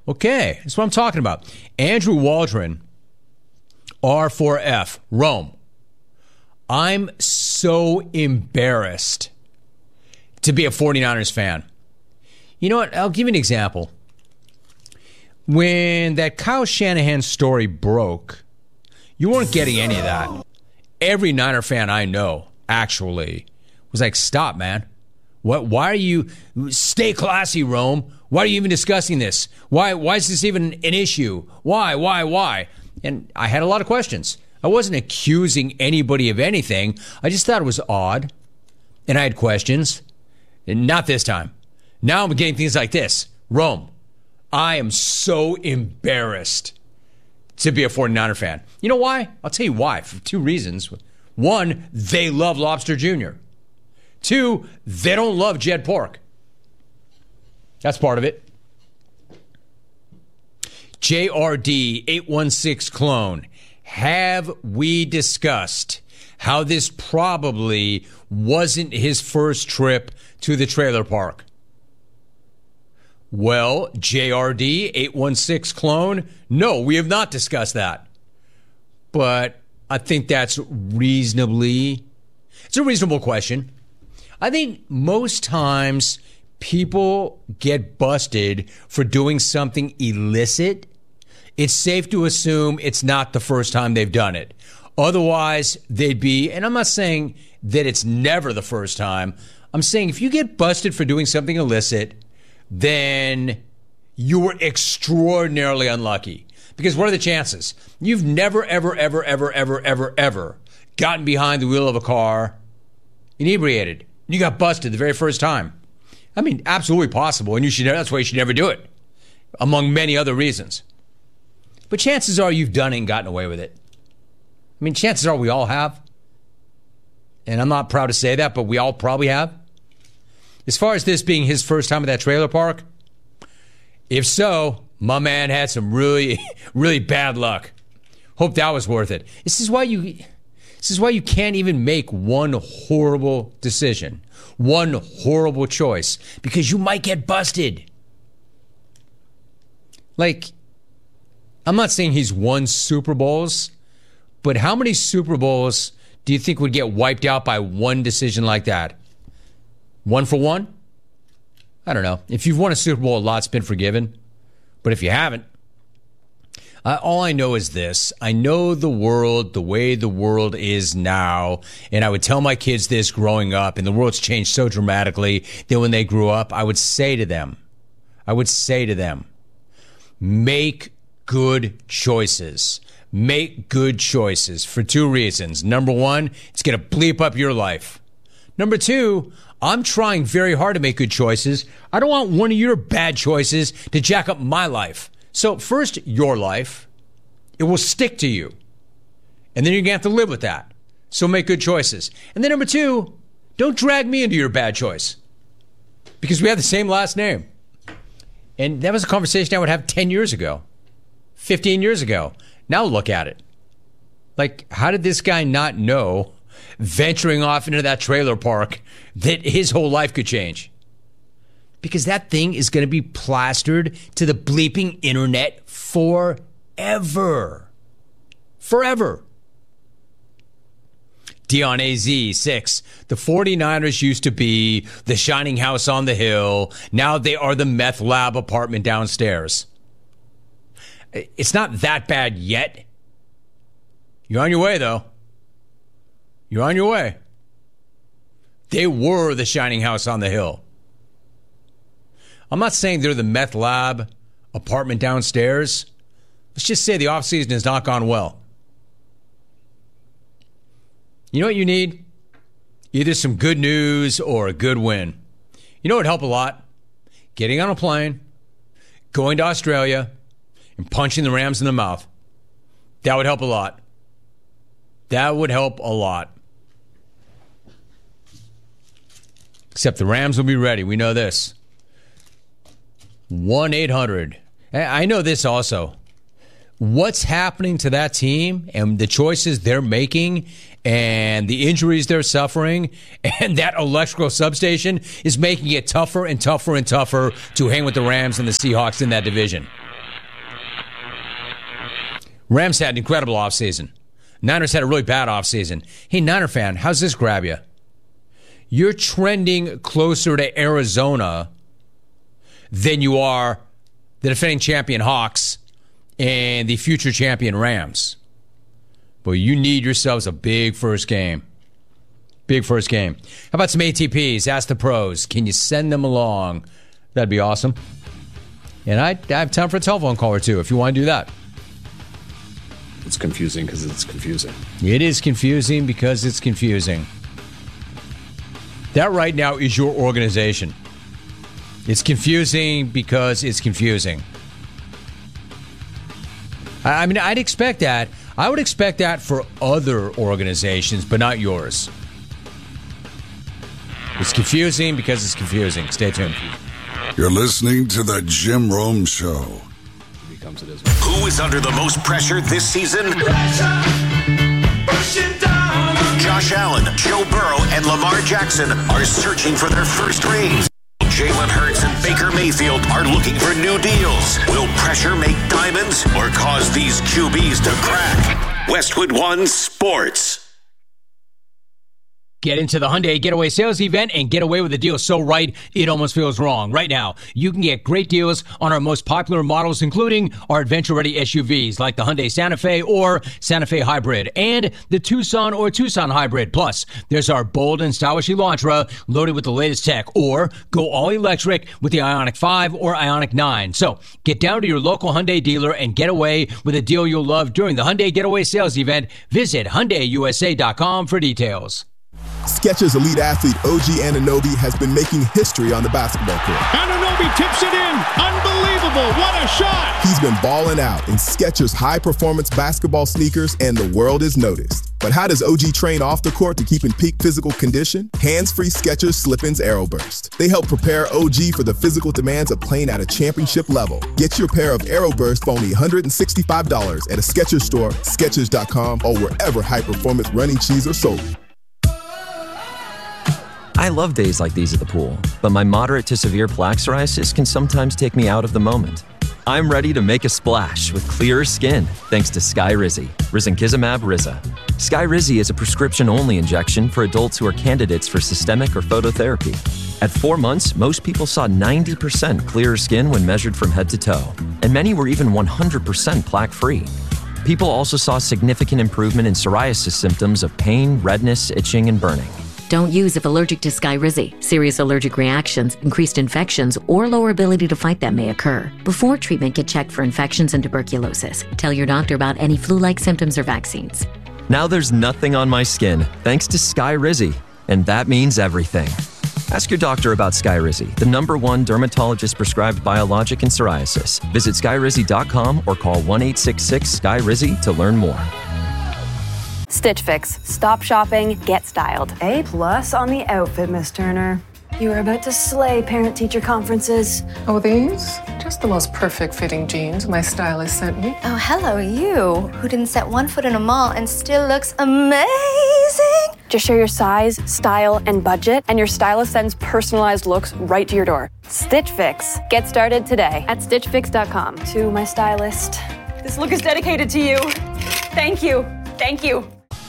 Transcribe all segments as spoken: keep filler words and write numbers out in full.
Okay, that's what I'm talking about. Andrew Waldron, R four F, Rome. I'm so embarrassed to be a 49ers fan. You know what? I'll give you an example. When that Kyle Shanahan story broke, you weren't getting any of that. Every Niner fan I know, actually, was like, stop, man. What? Why are you... Stay classy, Rome. Why are you even discussing this? Why, why is this even an issue? Why, why, why? And I had a lot of questions. I wasn't accusing anybody of anything. I just thought it was odd. And I had questions. And not this time. Now I'm getting things like this. Rome, I am so embarrassed to be a 49er fan. You know why? I'll tell you why. For two reasons. One, they love Lobster Junior Two, they don't love Jed Pork. That's part of it. J R D eight one six clone. Have we discussed how this probably wasn't his first trip to the trailer park? Well, J R D eight one six clone, no, we have not discussed that. But I think that's reasonably, it's a reasonable question. I think most times people get busted for doing something illicit. It's safe to assume it's not the first time they've done it. Otherwise, they'd be, and I'm not saying that it's never the first time. I'm saying if you get busted for doing something illicit, then you were extraordinarily unlucky. Because what are the chances? You've never, ever, ever, ever, ever, ever, ever gotten behind the wheel of a car inebriated. You got busted the very first time. I mean, absolutely possible, and you should. That's why you should never do it, among many other reasons. But chances are you've done it and gotten away with it. I mean, chances are we all have. And I'm not proud to say that, but we all probably have. As far as this being his first time at that trailer park, if so, my man had some really, really bad luck. Hope that was worth it. This is why you... This is why you can't even make one horrible decision, one horrible choice, because you might get busted. Like, I'm not saying he's won Super Bowls, but how many Super Bowls do you think would get wiped out by one decision like that? One for one? I don't know. If you've won a Super Bowl, a lot's been forgiven. But if you haven't, Uh, all I know is this. I know the world, the way the world is now, and I would tell my kids this growing up, and the world's changed so dramatically that when they grew up, I would say to them, I would say to them, make good choices. Make good choices for two reasons. Number one, it's going to bleep up your life. Number two, I'm trying very hard to make good choices. I don't want one of your bad choices to jack up my life. So first, your life, it will stick to you. And then you're going to have to live with that. So make good choices. And then number two, don't drag me into your bad choice. Because we have the same last name. And that was a conversation I would have ten years ago, fifteen years ago. Now look at it. Like, how did this guy not know, venturing off into that trailer park, that his whole life could change? Because that thing is going to be plastered to the bleeping internet forever. Forever. Dion A Z, six. The 49ers used to be the shining house on the hill. Now they are the meth lab apartment downstairs. It's not that bad yet. You're on your way, though. You're on your way. They were the shining house on the hill. I'm not saying they're the meth lab apartment downstairs. Let's just say the offseason has not gone well. You know what you need? Either some good news or a good win. You know what would help a lot? Getting on a plane, going to Australia, and punching the Rams in the mouth. That would help a lot. That would help a lot. Except the Rams will be ready. We know this. one eight hundred. I know this also. What's happening to that team and the choices they're making and the injuries they're suffering and that electrical substation is making it tougher and tougher and tougher to hang with the Rams and the Seahawks in that division. Rams had an incredible offseason. Niners had a really bad offseason. Hey, Niner fan, how's this grab you? You're trending closer to Arizona than you are the defending champion Hawks and the future champion Rams. But you need yourselves a big first game. Big first game. How about some A T Ps? Ask the pros. Can you send them along? That'd be awesome. And I, I have time for a telephone call or two if you want to do that. It's confusing because it's confusing. It is confusing because it's confusing. That right now is your organization. It's confusing because it's confusing. I mean, I'd expect that. I would expect that for other organizations, but not yours. It's confusing because it's confusing. Stay tuned. You're listening to The Jim Rome Show. Becomes it is. Who is under the most pressure this season? Josh Allen, Joe Burrow, and Lamar Jackson are searching for their first rings. Jalen Hurts and Baker Mayfield are looking for new deals. Will pressure make diamonds or cause these Q Bs to crack? Westwood One Sports. Get into the Hyundai Getaway Sales Event and get away with a deal so right, it almost feels wrong. Right now, you can get great deals on our most popular models, including our adventure-ready S U Vs like the Hyundai Santa Fe or Santa Fe Hybrid and the Tucson or Tucson Hybrid. Plus, there's our bold and stylish Elantra loaded with the latest tech, or go all-electric with the Ioniq five or Ioniq nine. So, get down to your local Hyundai dealer and get away with a deal you'll love during the Hyundai Getaway Sales Event. Visit Hyundai U S A dot com for details. Skechers elite athlete O G Anunoby has been making history on the basketball court. Anunoby tips it in. Unbelievable. What a shot. He's been balling out in Skechers high-performance basketball sneakers, and the world is noticed. But how does O G train off the court to keep in peak physical condition? Hands-free Skechers Slip-ins Aeroburst. They help prepare O G for the physical demands of playing at a championship level. Get your pair of Aeroburst for only one hundred sixty-five dollars at a Skechers store, Skechers dot com, or wherever high-performance running shoes are sold. I love days like these at the pool, but my moderate to severe plaque psoriasis can sometimes take me out of the moment. I'm ready to make a splash with clearer skin thanks to Skyrizi, risankizumab Riza. Skyrizi is a prescription-only injection for adults who are candidates for systemic or phototherapy. At four months, most people saw ninety percent clearer skin when measured from head to toe, and many were even one hundred percent plaque-free. People also saw significant improvement in psoriasis symptoms of pain, redness, itching, and burning. Don't use if allergic to Skyrizi. Serious allergic reactions, increased infections, or lower ability to fight them may occur. Before treatment, get checked for infections and tuberculosis. Tell your doctor about any flu-like symptoms or vaccines. Now there's nothing on my skin thanks to Skyrizi, and that means everything. Ask your doctor about Skyrizi, the number one dermatologist-prescribed biologic in psoriasis. Visit Skyrizi dot com or call one eight six six Skyrizi to learn more. Stitch Fix. Stop shopping, get styled. A plus on the outfit, Miss Turner. You are about to slay parent-teacher conferences. Oh, these? Just the most perfect fitting jeans my stylist sent me. Oh, hello, you, who didn't set one foot in a mall and still looks amazing. Just share your size, style, and budget, and your stylist sends personalized looks right to your door. Stitch Fix. Get started today at stitch fix dot com. To my stylist, this look is dedicated to you. Thank you. Thank you.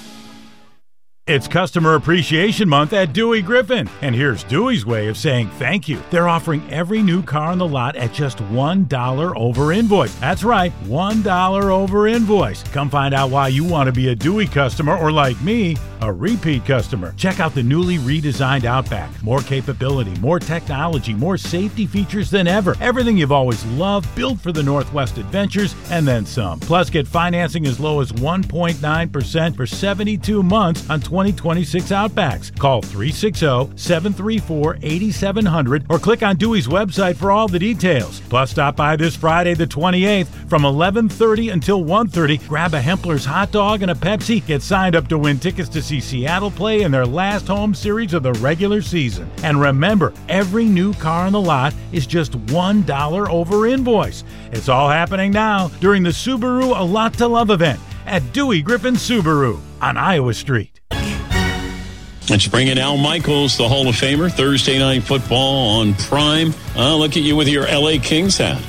It's Customer Appreciation Month at Dewey Griffin, and here's Dewey's way of saying thank you. They're offering every new car on the lot at just one dollar over invoice. That's right, one dollar over invoice. Come find out why you want to be a Dewey customer, or like me, a repeat customer. Check out the newly redesigned Outback. More capability, more technology, more safety features than ever. Everything you've always loved, built for the Northwest adventures, and then some. Plus, get financing as low as one point nine percent for seventy-two months on twenty twenty-six Outbacks. Call three six zero, seven three four, eight seven zero zero or click on Dewey's website for all the details. Plus, stop by this Friday the twenty-eighth from eleven thirty until one thirty. Grab a Hempler's hot dog and a Pepsi. Get signed up to win tickets to see Seattle play in their last home series of the regular season. And remember, every new car on the lot is just one dollar over invoice. It's all happening now during the Subaru A Lot to Love event at Dewey Griffin Subaru on Iowa Street. Let's bring in Al Michaels, the Hall of Famer, Thursday Night Football on Prime. Uh, look at you with your L A Kings hat.